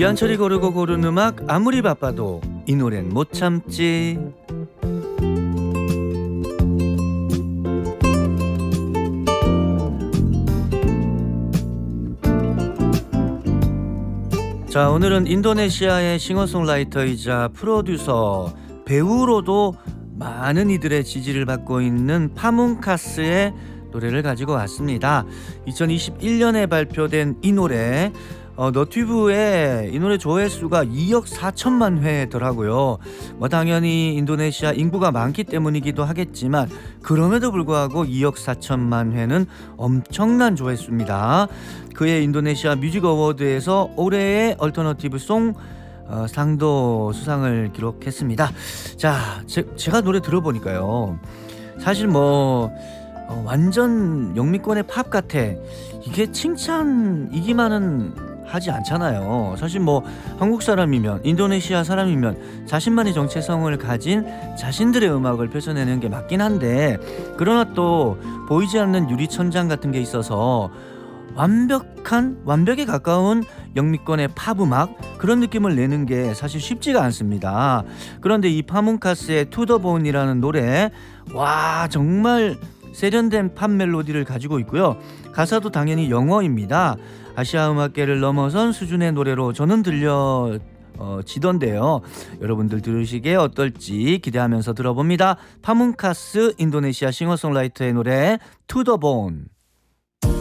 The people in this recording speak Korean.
이한철이 고르고 고른 음악, 아무리 바빠도 이 노래는 못 참지. 자, 오늘은 인도네시아의 싱어송라이터이자 프로듀서, 배우로도 많은 이들의 지지를 받고 있는 파문카스의 노래를 가지고 왔습니다. 2021년에 발표된 이 노래, 너튜브에 이 노래 조회수가 2억 4천만 회더라고요. 당연히 인도네시아 인구가 많기 때문이기도 하겠지만 그럼에도 불구하고 2억 4천만 회는 엄청난 조회수입니다. 그의 인도네시아 뮤직 어워드에서 올해의 얼터너티브 송 상도 수상을 기록했습니다. 자, 제가 노래 들어보니까요, 사실 완전 영미권의 팝 같아, 이게 칭찬이기만은 하지 않잖아요. 사실 한국 사람이면, 인도네시아 사람이면 자신만의 정체성을 가진 자신들의 음악을 펼쳐내는 게 맞긴 한데, 그러나 또 보이지 않는 유리천장 같은 게 있어서 완벽에 가까운 영미권의 팝 음악, 그런 느낌을 내는 게 사실 쉽지가 않습니다. 그런데 이 파문카스의 투 더 본이라는 노래, 와, 정말 세련된 팝 멜로디를 가지고 있고요. 가사도 당연히 영어입니다. 아시아 음악계를 넘어선 수준의 노래로 저는 들려지던데요. 여러분들 들으시기에 어떨지 기대하면서 들어봅니다. 파문카스, 인도네시아 싱어송라이터의 노래 투 더 본.